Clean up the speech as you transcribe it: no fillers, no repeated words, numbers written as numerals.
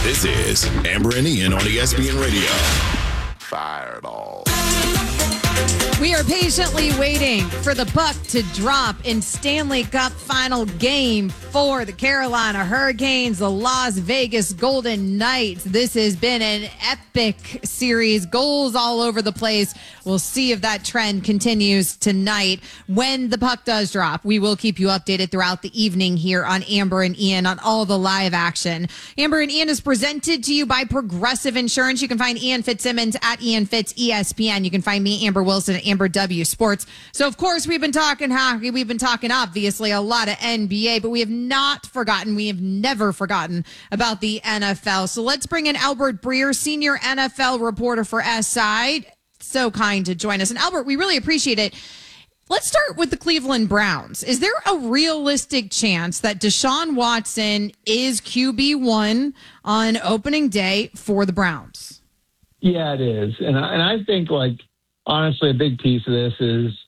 This is Amber and Ian on ESPN Radio. Fireball. We are patiently waiting for the puck to drop in Stanley Cup final game for the Carolina Hurricanes, the Las Vegas Golden Knights. This has been an epic series, goals all over the place. We'll see if that trend continues tonight. When the puck does drop, we will keep you updated throughout the evening here on Amber and Ian on all the live action. Amber and Ian is presented to you by Progressive Insurance. You can find Ian Fitzsimmons at Ian Fitz ESPN. You can find me, Amber Wilson, at Amber W Sports. So, of course, we've been talking hockey. We've been talking, obviously, a lot of NBA, but we have never forgotten about the NFL. So let's bring in Albert Breer, senior NFL reporter for SI. So kind to join us. And Albert, we really appreciate it. Let's start with the Cleveland Browns. Is there a realistic chance that Deshaun Watson is QB1 on opening day for the Browns? Yeah, it is. And I think, honestly, a big piece of this is